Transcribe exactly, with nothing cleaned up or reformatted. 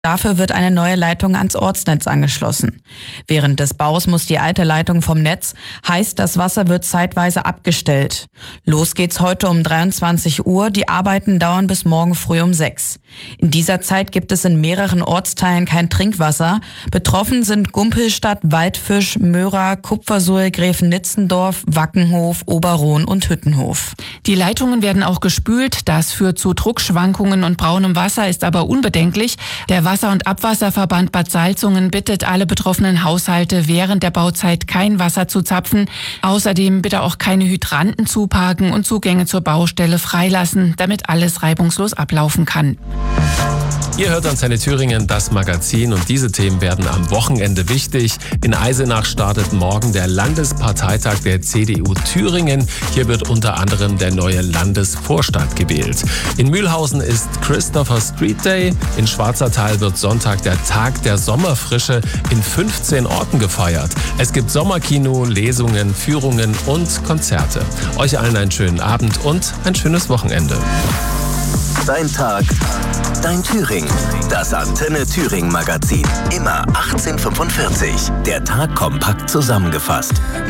Dafür wird eine neue Leitung ans Ortsnetz angeschlossen. Während des Baus muss die alte Leitung vom Netz, heißt, das Wasser wird zeitweise abgestellt. Los geht's heute um dreiundzwanzig Uhr, die Arbeiten dauern bis morgen früh um sechs. In dieser Zeit gibt es in mehreren Ortsteilen kein Trinkwasser. Betroffen sind Gumpelstadt, Waldfisch, Möhra, Kupfersuhl, Gräfenitzendorf, Wackenhof, Oberrohn und Hüttenhof. Die Leitungen werden auch gespült. Das führt zu Druckschwankungen und braunem Wasser, ist aber unbedenklich. Der Wasser- und Abwasserverband Bad Salzungen bittet alle betroffenen Haushalte, während der Bauzeit kein Wasser zu zapfen. Außerdem bitte auch keine Hydranten zuparken und Zugänge zur Baustelle freilassen, damit alles reibungslos ablaufen kann. Ihr hört Antenne Thüringen, das Magazin, und diese Themen werden am Wochenende wichtig. In Eisenach startet morgen der Landesparteitag der C D U Thüringen. Hier wird unter anderem der neue Landesvorstand gewählt. In Mühlhausen ist Christopher Street Day. In Schwarzertal wird Sonntag der Tag der Sommerfrische in fünfzehn Orten gefeiert. Es gibt Sommerkino, Lesungen, Führungen und Konzerte. Euch allen einen schönen Abend und ein schönes Wochenende. Dein Tag, dein Thüringen. Das Antenne Thüringen Magazin. Immer achtzehn Uhr fünfundvierzig. Der Tag kompakt zusammengefasst.